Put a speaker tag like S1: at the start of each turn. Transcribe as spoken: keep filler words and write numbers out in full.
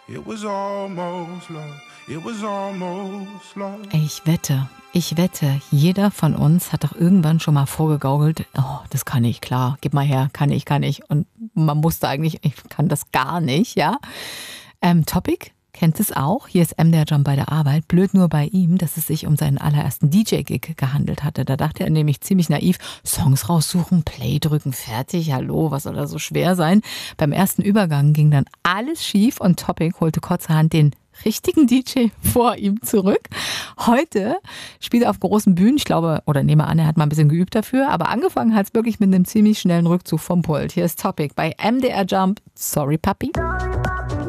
S1: It was almost love. It was almost love.
S2: Ich wette, ich wette, jeder von uns hat doch irgendwann schon mal vorgegaukelt, oh, das kann ich, klar, gib mal her, kann ich, kann ich. Und man musste eigentlich, ich kann das gar nicht, ja. Ähm, Topic, kennt es auch, hier ist M, der Jump bei der Arbeit, blöd nur bei ihm, dass es sich um seinen allerersten D J-Gig gehandelt hatte. Da dachte er nämlich ziemlich naiv, Songs raussuchen, Play drücken, fertig, hallo, was soll da so schwer sein? Beim ersten Übergang ging dann alles schief und Topic holte kurzerhand den richtigen D J vor ihm zurück. Heute spielt er auf großen Bühnen, ich glaube, oder nehme an, er hat mal ein bisschen geübt dafür, aber angefangen hat es wirklich mit einem ziemlich schnellen Rückzug vom Pult. Hier ist Topic bei M D R Jump. Sorry, Papi.